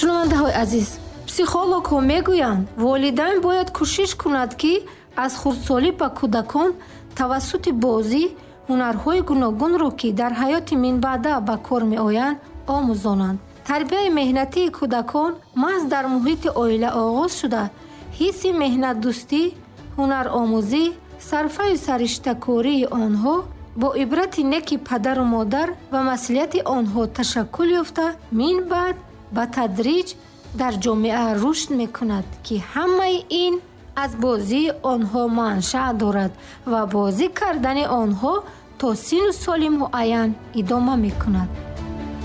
шунавандаҳои азиз, психологҳо мегӯянд, волидайн бояд кӯшиш кунад, ки аз хурдсолӣ ба кӯдакон тавассути бозӣ ҳунарҳои гуногунро, ки дар ҳаёти минбаъда ба кор меоянд, омӯзонанд. тарбияи меҳнатии кӯдакон маҳз дар муҳити оила оғоз шуда, ҳисси меҳнатдӯстӣ, ҳунаромӯзӣ, сарфаю сариштакории онҳо бо ибрати неки падару модар ва масъулияти онҳо ташаккул ёфта, минбаъд ба тадриҷ дар ҷомеа рушд мекунад, ки ҳамаи ин аз бозии онҳо маншаъ дорад ва бозӣ кардани онҳо то сину соли муайян идома мекунад.